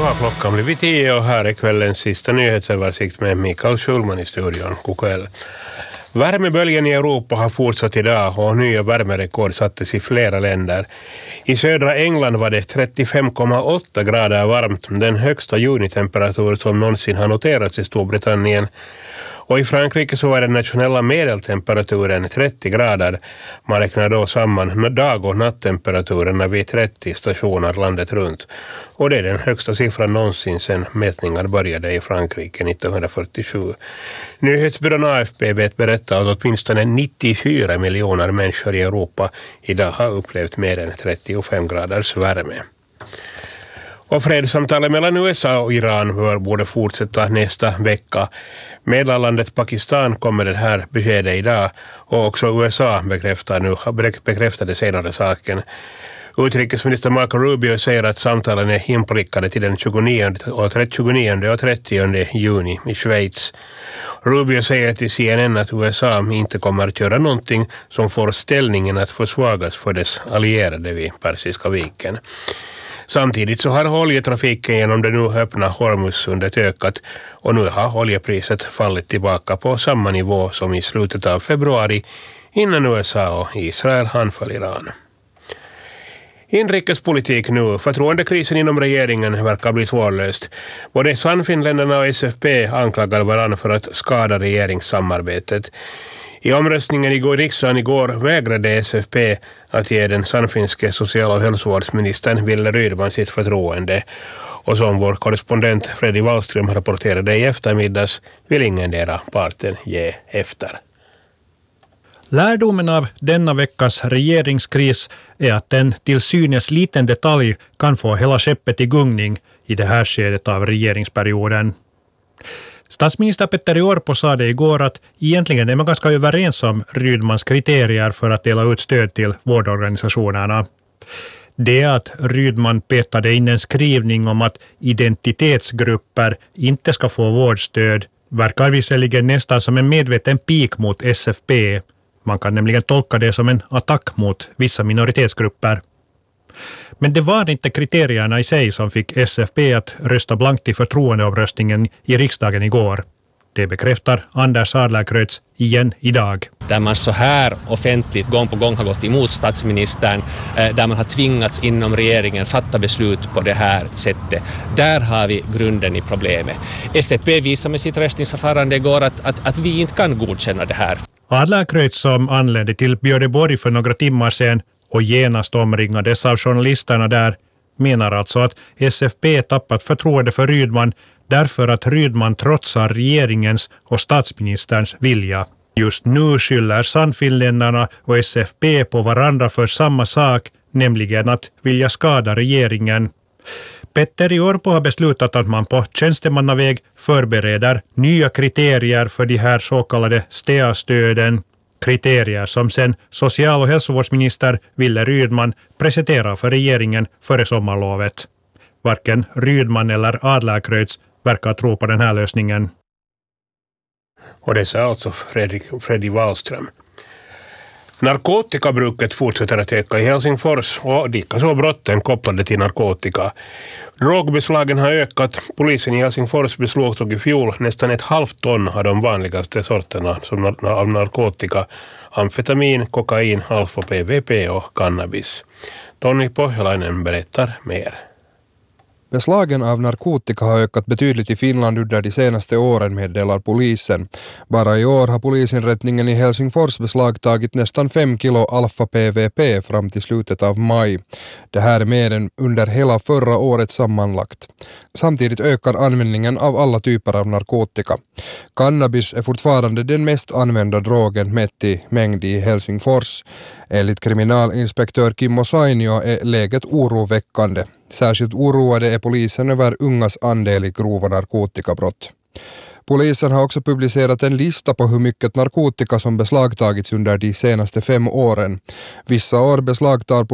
har klockan blivit 10 och här är kvällens sista nyhetsöversikt med Mikael Schulman i studion. God kväll. Värmebölgen i Europa har fortsatt idag och nya värmerekord sattes i flera länder. I södra England var det 35,8 grader varmt, den högsta junitemperatur som någonsin har noterats i Storbritannien. Och i Frankrike så var den nationella medeltemperaturen 30 grader. Man räknar då samman dag- och nattemperaturerna vid 30 stationer landet runt. Och det är den högsta siffran någonsin sedan mätningar började i Frankrike 1947. Nyhetsbyrån AFP berättar att åtminstone 94 miljoner människor i Europa idag har upplevt mer än 35 graders värme. Och fredssamtalet mellan USA och Iran borde fortsätta nästa vecka. Medlandet Pakistan kommer det här beskedet idag och också USA bekräftade senare saken. Utrikesminister Marco Rubio säger att samtalen är inprickade till den 29 och 30 juni i Schweiz. Rubio säger till CNN att USA inte kommer att göra någonting som får ställningen att försvagas för dess allierade vid Persiska viken. Samtidigt så har oljetrafiken genom det nu öppna Hormuzsundet ökat och nu har oljepriset fallit tillbaka på samma nivå som i slutet av februari innan USA och Israel anföll Iran. Inrikespolitik nu. Förtroendekrisen inom regeringen verkar bli svårlöst. Både Sannfinländarna och SFP anklagar varandra för att skada regeringssamarbetet. I omröstningen i riksdagen igår vägrade SFP att ge den sannfinske social- och hälsovårdsministern Wille Rydman sitt förtroende. Och som vår korrespondent Freddy Wallström rapporterade i eftermiddags vill ingendera parten ge efter. Lärdomen av denna veckas regeringskris är att en till synes liten detalj kan få hela skeppet i gungning i det här skedet av regeringsperioden. Statsminister Petteri Orpo sa det igår att egentligen är man ganska överens om Rydmans kriterier för att dela ut stöd till vårdorganisationerna. Det att Rydman petade in en skrivning om att identitetsgrupper inte ska få vårdstöd verkar visserligen nästan som en medveten pik mot SFP. Man kan nämligen tolka det som en attack mot vissa minoritetsgrupper. Men det var inte kriterierna i sig som fick SFP att rösta blankt i förtroendeomröstningen i riksdagen igår. Det bekräftar Anders Adlercreutz igen idag. Där man så här offentligt gång på gång har gått emot statsministern, där man har tvingats inom regeringen fatta beslut på det här sättet. Där har vi grunden i problemet. SFP visar med sitt röstningsförfarande igår att vi inte kan godkänna det här. Adlercreutz som anlände till Björneborg för några timmar sedan och genast omringades av journalisterna där menar alltså att SFP tappat förtroende för Rydman därför att Rydman trotsar regeringens och statsministerns vilja. Just nu skyller Sannfinländarna och SFP på varandra för samma sak, nämligen att vilja skada regeringen. Petteri Orpo har beslutat att man på tjänstemannaväg förbereder nya kriterier för de här så kallade STEA-stöden. Kriterier som sen social- och hälsovårdsminister Wille Rydman presenterar för regeringen före sommarlovet. Varken Rydman eller Adlercreutz verkar tro på den här lösningen. Och det sa alltså Freddy Wallström. Narkotikabruket fortsätter att öka i Helsingfors och likaså brotten kopplade till narkotika. Drogbeslagen har ökat. Polisen i Helsingfors beslagtog i fjol nästan 1,5 ton av de vanligaste sorterna av narkotika. Amfetamin, kokain, alfa-PVP och cannabis. Tony Pohjolainen berättar mer. Beslagen av narkotika har ökat betydligt i Finland under de senaste åren, meddelar polisen. Bara i år har polisinrättningen i Helsingfors beslagtagit nästan 5 kilo alfa-PVP fram till slutet av maj. Det här är mer än under hela förra året sammanlagt. Samtidigt ökar användningen av alla typer av narkotika. Cannabis är fortfarande den mest använda drogen mätt i mängd i Helsingfors. Enligt kriminalinspektör Kimmo Sainio är läget oroväckande. Särskilt oroade är polisen över ungas andel i grova narkotikabrott. Polisen har också publicerat en lista på hur mycket narkotika som beslagtagits under de senaste 5 åren. Vissa år beslagtar